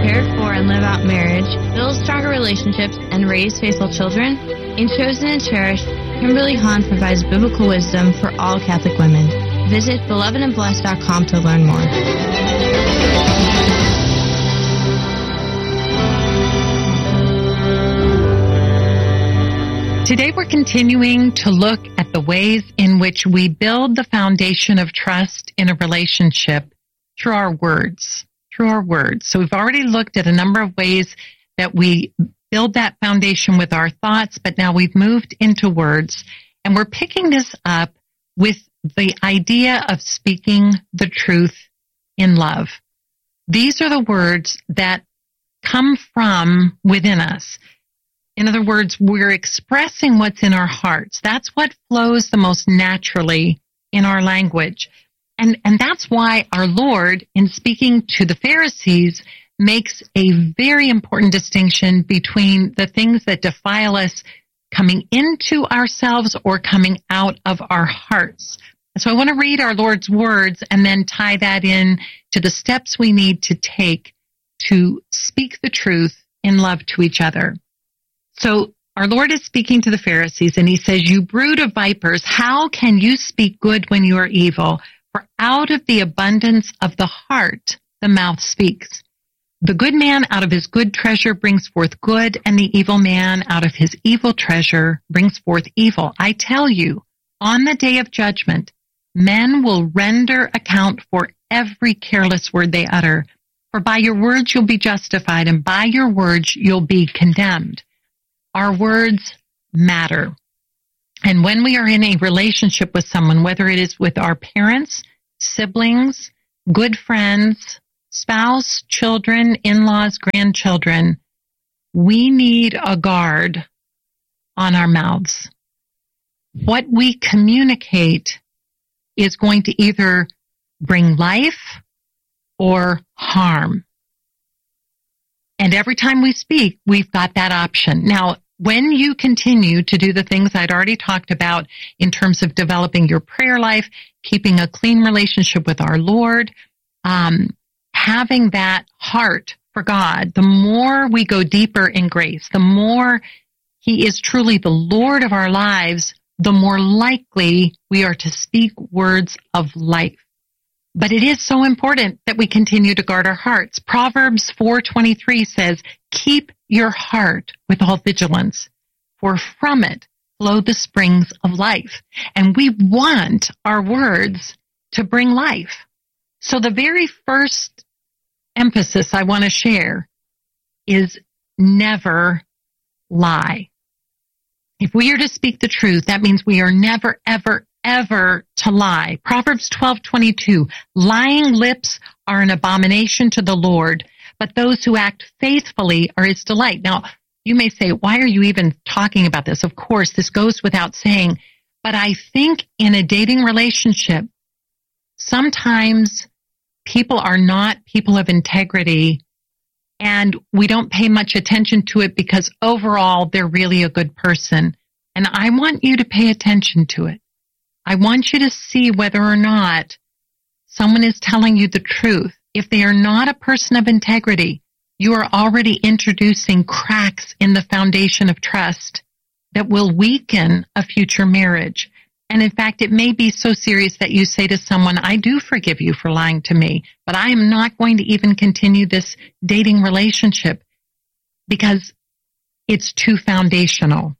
prepare for and live out marriage, build stronger relationships, and raise faithful children? In Chosen and Cherished, Kimberly Hahn provides biblical wisdom for all Catholic women. Visit belovedandblessed.com to learn more. Today we're continuing to look at the ways in which we build the foundation of trust in a relationship through our words. So we've already looked at a number of ways that we build that foundation with our thoughts, but now we've moved into words, and we're picking this up with the idea of speaking the truth in love. These are the words that come from within us. In other words, we're expressing what's in our hearts. That's what flows the most naturally in our language. And that's why our Lord, in speaking to the Pharisees, makes a very important distinction between the things that defile us coming into ourselves or coming out of our hearts. So I want to read our Lord's words and then tie that in to the steps we need to take to speak the truth in love to each other. So our Lord is speaking to the Pharisees, and he says, "You brood of vipers, how can you speak good when you are evil? For out of the abundance of the heart, the mouth speaks. The good man out of his good treasure brings forth good, and the evil man out of his evil treasure brings forth evil. I tell you, on the day of judgment, men will render account for every careless word they utter. For by your words you'll be justified, and by your words you'll be condemned." Our words matter. And when we are in a relationship with someone, whether it is with our parents, siblings, good friends, spouse, children, in-laws, grandchildren, we need a guard on our mouths. What we communicate is going to either bring life or harm. And every time we speak, we've got that option. Now, when you continue to do the things I'd already talked about in terms of developing your prayer life, keeping a clean relationship with our Lord, having that heart for God, the more we go deeper in grace, the more he is truly the Lord of our lives, the more likely we are to speak words of life. But it is so important that we continue to guard our hearts. Proverbs 4:23 says, "Keep your heart with all vigilance, for from it flow the springs of life." And we want our words to bring life. So the very first emphasis I want to share is never lie. If we are to speak the truth, that means we are never, ever, ever to lie. Proverbs 12:22, "Lying lips are an abomination to the Lord, but those who act faithfully are his delight." Now, you may say, why are you even talking about this? Of course, this goes without saying, but I think in a dating relationship, sometimes people are not people of integrity, and we don't pay much attention to it because overall they're really a good person. And I want you to pay attention to it. I want you to see whether or not someone is telling you the truth. If they are not a person of integrity, you are already introducing cracks in the foundation of trust that will weaken a future marriage. And in fact, it may be so serious that you say to someone, "I do forgive you for lying to me, but I am not going to even continue this dating relationship because it's too foundational."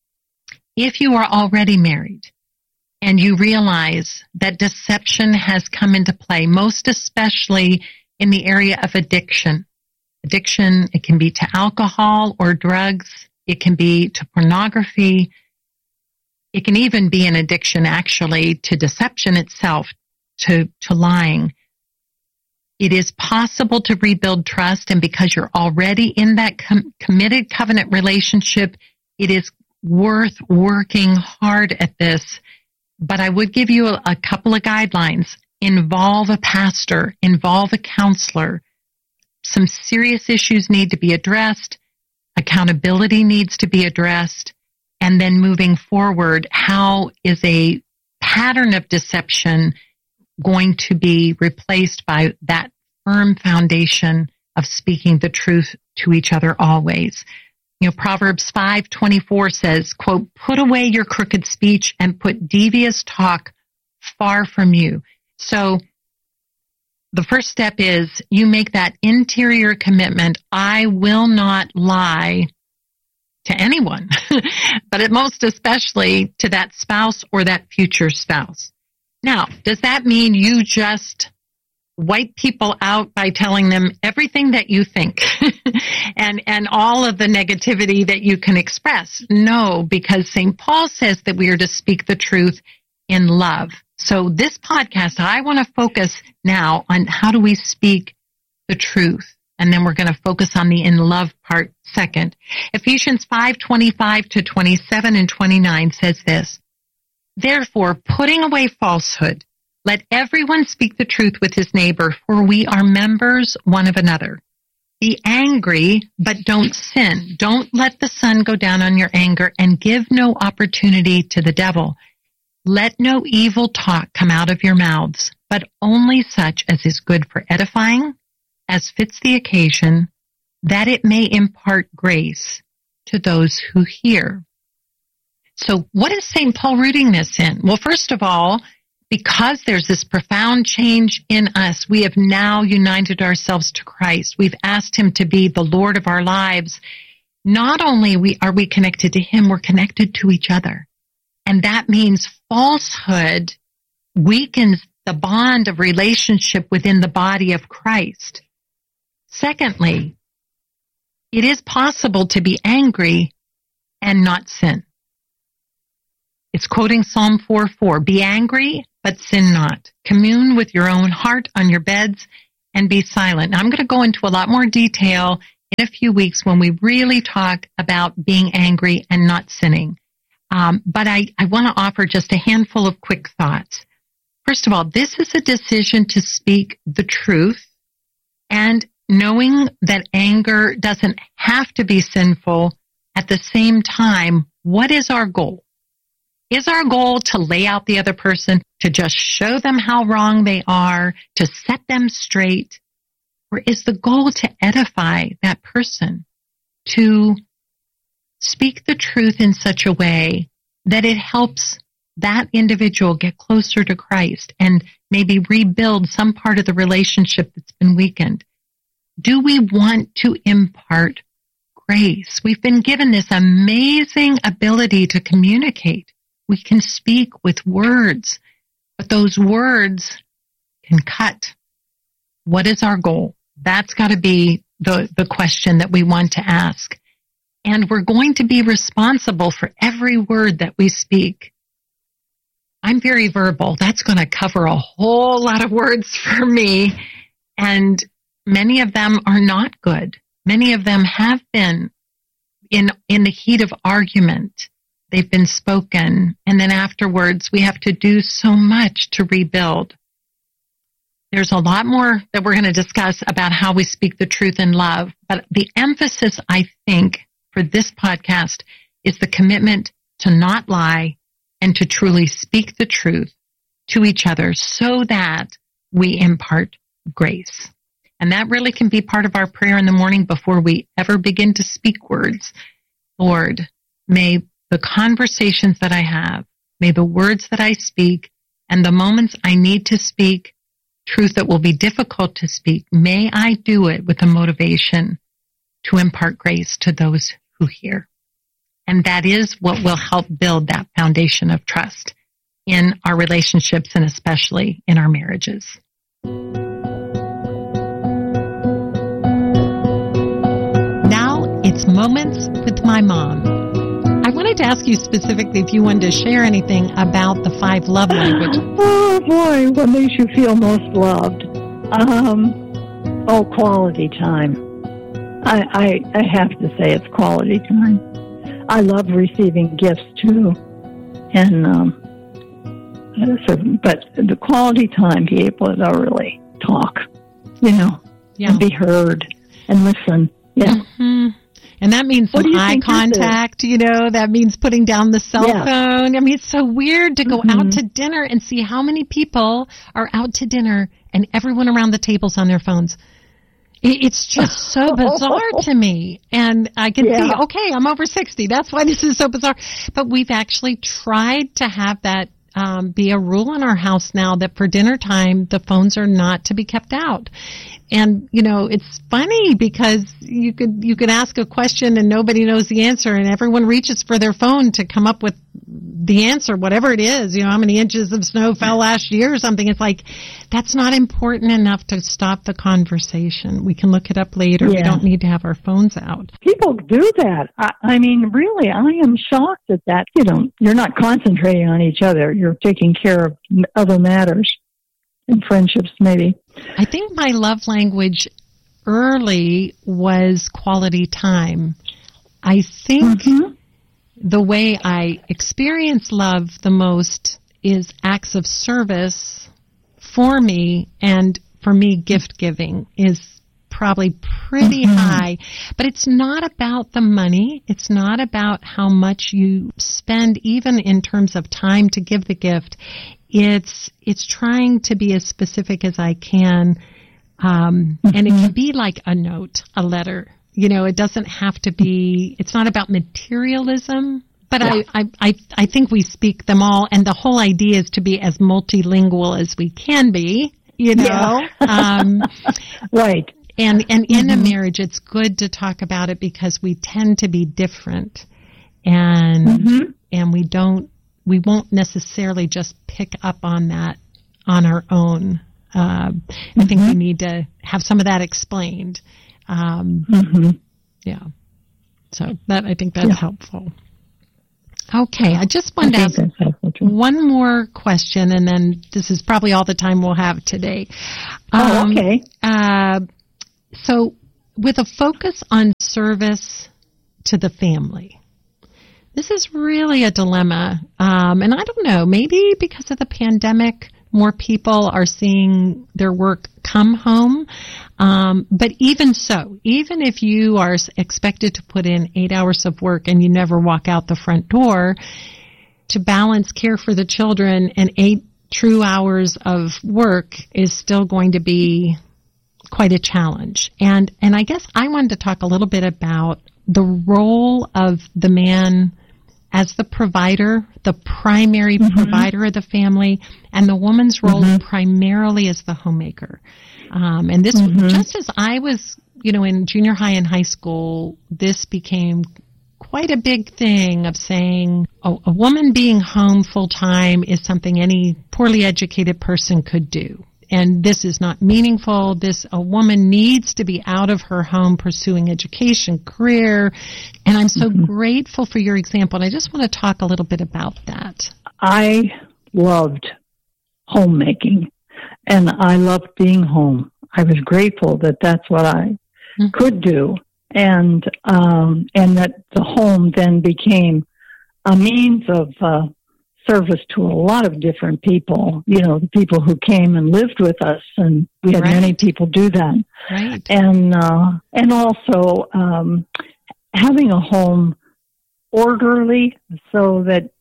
If you are already married, and you realize that deception has come into play, most especially in the area of addiction. Addiction, it can be to alcohol or drugs. It can be to pornography. It can even be an addiction, actually, to deception itself, to lying. It is possible to rebuild trust, and because you're already in that committed covenant relationship, it is worth working hard at this. But I would give you a couple of guidelines. Involve a pastor, involve a counselor. Some serious issues need to be addressed. Accountability needs to be addressed. And then moving forward, how is a pattern of deception going to be replaced by that firm foundation of speaking the truth to each other always. Proverbs 5:24 says, quote, "Put away your crooked speech and put devious talk far from you." So the first step is you make that interior commitment. I will not lie to anyone, but most especially to that spouse or that future spouse. Now, does that mean you just wipe people out by telling them everything that you think and all of the negativity that you can express? No, because St. Paul says that we are to speak the truth in love. So this podcast, I want to focus now on how do we speak the truth. And then we're going to focus on the in love part second. Ephesians 5:25-27 and 29 says this, "Therefore, putting away falsehood, let everyone speak the truth with his neighbor, for we are members one of another. Be angry, but don't sin. Don't let the sun go down on your anger, and give no opportunity to the devil. Let no evil talk come out of your mouths, but only such as is good for edifying, as fits the occasion, that it may impart grace to those who hear." So what is St. Paul rooting this in? Well, first of all, because there's this profound change in us, we have now united ourselves to Christ. We've asked him to be the Lord of our lives. Not only are we connected to him, we're connected to each other. And that means falsehood weakens the bond of relationship within the body of Christ. Secondly, it is possible to be angry and not sin. It's quoting Psalm 4:4. "Be angry, but sin not. Commune with your own heart on your beds and be silent." Now, I'm going to go into a lot more detail in a few weeks when we really talk about being angry and not sinning. But I want to offer just a handful of quick thoughts. First of all, this is a decision to speak the truth, and knowing that anger doesn't have to be sinful. At the same time, what is our goal? Is our goal to lay out the other person, to just show them how wrong they are, to set them straight? Or is the goal to edify that person, to speak the truth in such a way that it helps that individual get closer to Christ and maybe rebuild some part of the relationship that's been weakened? Do we want to impart grace? We've been given this amazing ability to communicate. We can speak with words, but those words can cut. What is our goal? That's got to be the question that we want to ask. And we're going to be responsible for every word that we speak. I'm very verbal. That's going to cover a whole lot of words for me. And many of them are not good. Many of them have been in the heat of argument. They've been spoken, and then afterwards we have to do so much to rebuild. There's a lot more that we're going to discuss about how we speak the truth in love, but the emphasis, I think, for this podcast is the commitment to not lie and to truly speak the truth to each other so that we impart grace. And that really can be part of our prayer in the morning before we ever begin to speak words. Lord, may the conversations that I have, may the words that I speak, and the moments I need to speak truth that will be difficult to speak, may I do it with a motivation to impart grace to those who hear. And that is what will help build that foundation of trust in our relationships and especially in our marriages. Now it's Moments with my mom. I wanted to ask you specifically if you wanted to share anything about the 5 love languages. Oh boy, what makes you feel most loved? Quality time. I have to say it's quality time. I love receiving gifts too, and but the quality time, be able to really talk, and be heard and listen. Yeah. Mm-hmm. And that means some eye contact, that means putting down the cell phone. I mean, it's so weird to go out to dinner and see how many people are out to dinner and everyone around the table's on their phones. It's just so bizarre to me. And I can see, okay, I'm over 60. That's why this is so bizarre. But we've actually tried to have that be a rule in our house now that for dinner time, the phones are not to be kept out. And, it's funny because you could ask a question and nobody knows the answer and everyone reaches for their phone to come up with the answer, whatever it is, how many inches of snow fell last year or something. It's like, that's not important enough to stop the conversation. We can look it up later. Yeah. We don't need to have our phones out. People do that. I mean, really, I am shocked at that. You're not concentrating on each other. You're taking care of other matters and friendships, maybe. I think my love language early was quality time. I think the way I experience love the most is acts of service for me, and for me, gift giving is probably pretty high. But it's not about the money. It's not about how much you spend, even in terms of time to give the gift. It's trying to be as specific as I can, and it can be like a note, a letter. It doesn't have to be. It's not about materialism, but I think we speak them all, and the whole idea is to be as multilingual as we can be. Right. And in a marriage, it's good to talk about it because we tend to be different, and we won't necessarily just pick up on that on our own. I think we need to have some of that explained. Yeah. So I think that's helpful. Okay. I just wanted to ask one more question, and then this is probably all the time we'll have today. Okay. So with a focus on service to the family, this is really a dilemma. And I don't know, maybe because of the pandemic, more people are seeing their work come home. But even so, even if you are expected to put in 8 hours of work and you never walk out the front door, to balance care for the children and 8 true hours of work is still going to be quite a challenge. And I guess I wanted to talk a little bit about the role of the man as the provider, the primary provider of the family, and the woman's role primarily as the homemaker. And this, just as I was, in junior high and high school, this became quite a big thing of saying, a woman being home full time is something any poorly educated person could do. And this is not meaningful. A woman needs to be out of her home pursuing education, career. And I'm so grateful for your example. And I just want to talk a little bit about that. I loved homemaking, and I loved being home. I was grateful that that's what I could do, and that the home then became a means of service to a lot of different people, the people who came and lived with us, and we had many people do that. Right. And also having a home orderly so that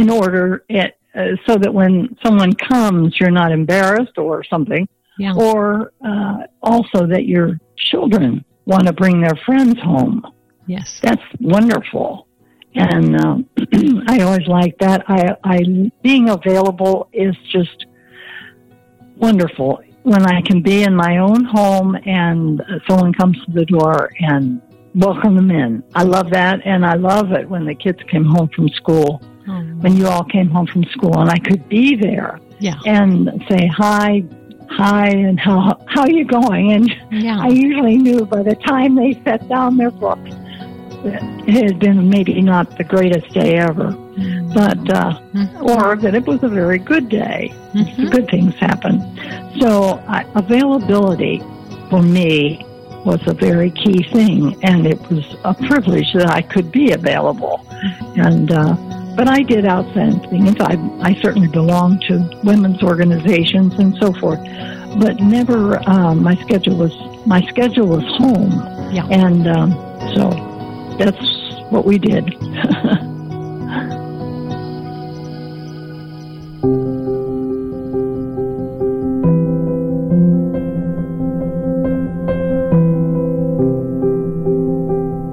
so that when someone comes, you're not embarrassed or something, or also that your children want to bring their friends home. Yes. That's wonderful. And I always like that. I being available is just wonderful. When I can be in my own home and someone comes to the door and welcome them in. I love that, and I love it when the kids came home from school, when you all came home from school, and I could be there and say hi, and how are you going? And I usually knew by the time they set down their books, it had been maybe not the greatest day ever, but or that it was a very good day. Good things happen. So availability for me was a very key thing, and it was a privilege that I could be available. And but I did outside things. I certainly belonged to women's organizations and so forth, but never. My schedule was home, and so. That's what we did.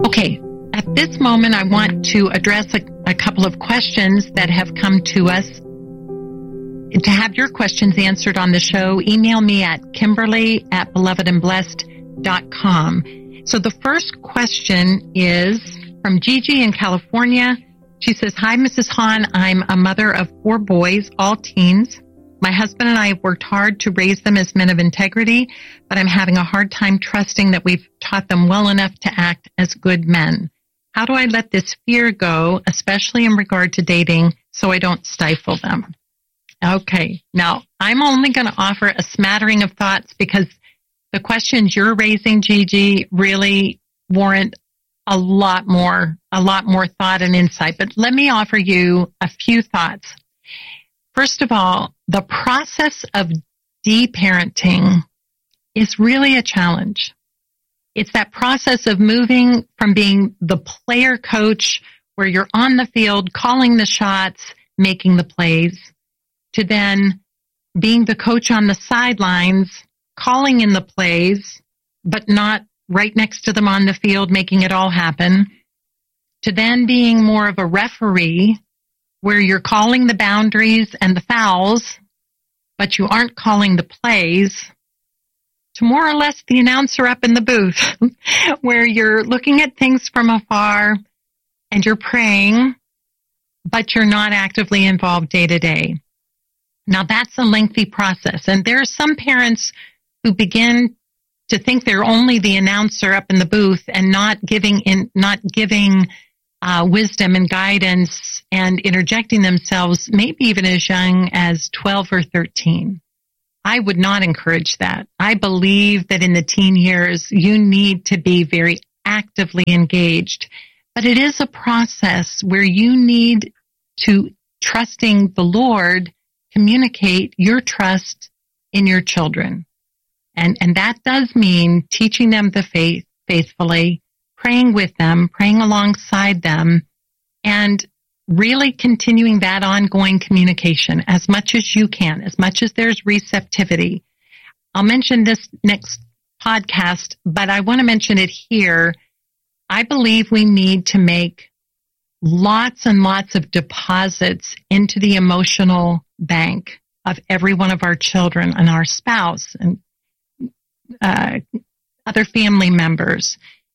Okay, at this moment, I want to address a couple of questions that have come to us. To have your questions answered on the show, email me at Kimberly@belovedandblessed.com. So the first question is from Gigi in California. She says, "Hi, Mrs. Hahn. I'm a mother of 4 boys, all teens. My husband and I have worked hard to raise them as men of integrity, but I'm having a hard time trusting that we've taught them well enough to act as good men. How do I let this fear go, especially in regard to dating, so I don't stifle them?" Okay, now I'm only going to offer a smattering of thoughts because the questions you're raising, Gigi, really warrant a lot more thought and insight. But let me offer you a few thoughts. First of all, the process of de-parenting is really a challenge. It's that process of moving from being the player coach where you're on the field, calling the shots, making the plays, to then being the coach on the sidelines, calling in the plays, but not right next to them on the field, making it all happen, to then being more of a referee where you're calling the boundaries and the fouls, but you aren't calling the plays, to more or less the announcer up in the booth where you're looking at things from afar and you're praying, but you're not actively involved day to day. Now that's a lengthy process. And there are some parents who begin to think they're only the announcer up in the booth and not giving wisdom and guidance and interjecting themselves, maybe even as young as 12 or 13. I would not encourage that. I believe that in the teen years, you need to be very actively engaged. But it is a process where you need to, trusting the Lord, communicate your trust in your children. And that does mean teaching them the faith faithfully, praying with them, praying alongside them, and really continuing that ongoing communication as much as you can, as much as there's receptivity. I'll mention this next podcast, but I want to mention it here. I believe we need to make lots and lots of deposits into the emotional bank of every one of our children and our spouse and other family members,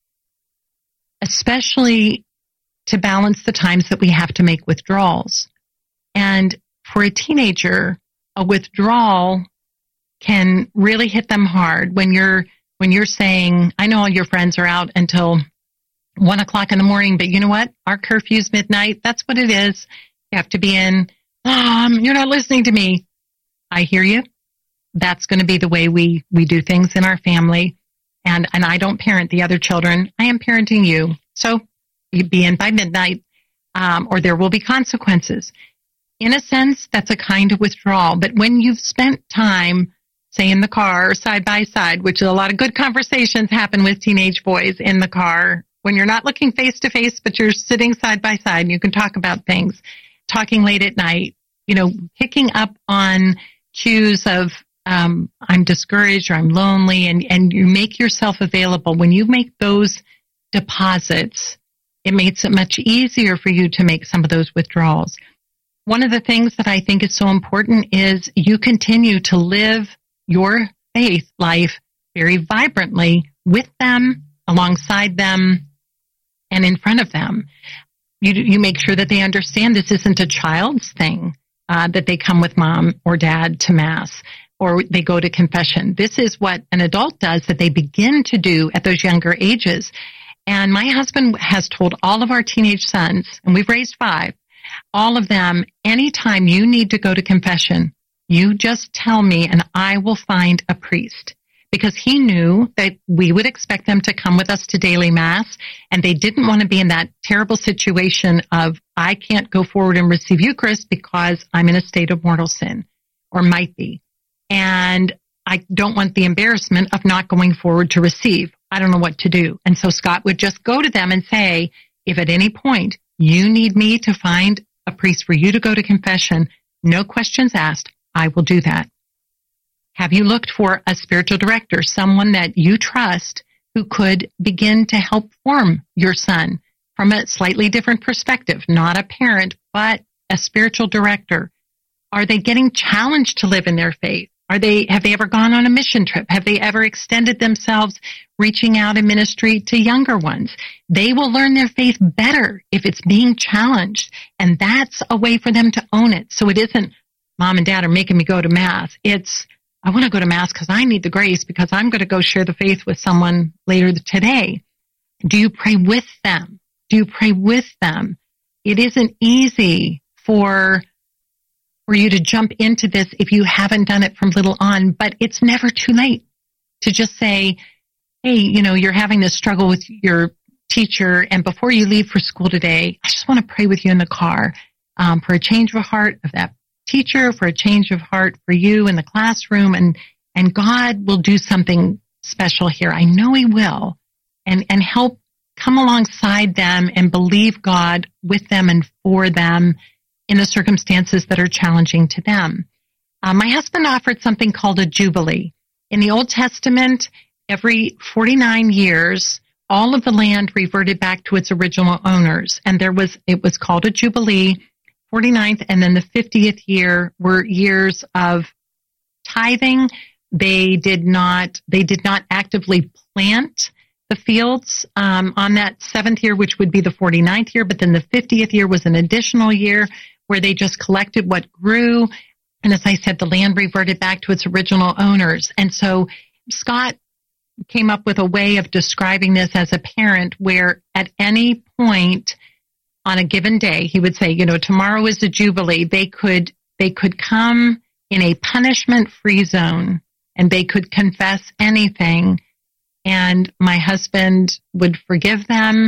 especially to balance the times that we have to make withdrawals. And for a teenager, a withdrawal can really hit them hard when you're saying, I know all your friends are out until 1 o'clock in the morning, but you know what? Our curfew's midnight. That's what it is. You have to be in. You're not listening to me. I hear you. That's going to be the way we do things in our family. And I don't parent the other children. I am parenting you. So you be in by midnight, or there will be consequences. In a sense, that's a kind of withdrawal. But when you've spent time, say in the car or side by side, which a lot of good conversations happen with teenage boys in the car, when you're not looking face to face, but you're sitting side by side and you can talk about things, talking late at night, picking up on cues of, I'm discouraged or I'm lonely, and you make yourself available. When you make those deposits, it makes it much easier for you to make some of those withdrawals. One of the things that I think is so important is you continue to live your faith life very vibrantly with them, alongside them, and in front of them. You make sure that they understand this isn't a child's thing, that they come with mom or dad to Mass, or they go to confession. This is what an adult does, that they begin to do at those younger ages. And my husband has told all of our teenage sons, and we've raised 5, all of them, anytime you need to go to confession, you just tell me and I will find a priest. Because he knew that we would expect them to come with us to daily Mass, and they didn't want to be in that terrible situation of, I can't go forward and receive Eucharist because I'm in a state of mortal sin, or might be. And I don't want the embarrassment of not going forward to receive. I don't know what to do. And so Scott would just go to them and say, if at any point you need me to find a priest for you to go to confession, no questions asked, I will do that. Have you looked for a spiritual director, someone that you trust, who could begin to help form your son from a slightly different perspective, not a parent, but a spiritual director. Are they getting challenged to live in their faith? Have they ever gone on a mission trip? Have they ever extended themselves, reaching out in ministry to younger ones? They will learn their faith better if it's being challenged. And that's a way for them to own it. So it isn't, Mom and Dad are making me go to Mass. It's, I want to go to Mass because I need the grace, because I'm going to go share the faith with someone later today. Do you pray with them? Do you pray with them? It isn't easy for you to jump into this if you haven't done it from little on, but it's never too late to just say, hey, you're having this struggle with your teacher, and before you leave for school today, I just want to pray with you in the car for a change of heart of that teacher, for a change of heart for you in the classroom, and God will do something special here. I know He will, and help come alongside them and believe God with them and for them in the circumstances that are challenging to them. My husband offered something called a jubilee. In the Old Testament, every 49 years, all of the land reverted back to its original owners, and it was called a jubilee. 49th and then the 50th year were years of tithing. They did not actively plant the fields on that 7th year, which would be the 49th year, but then the 50th year was an additional year where they just collected what grew. And as I said, the land reverted back to its original owners. And so Scott came up with a way of describing this as a parent, where at any point on a given day, he would say, tomorrow is a jubilee. They could come in a punishment-free zone, and they could confess anything, and my husband would forgive them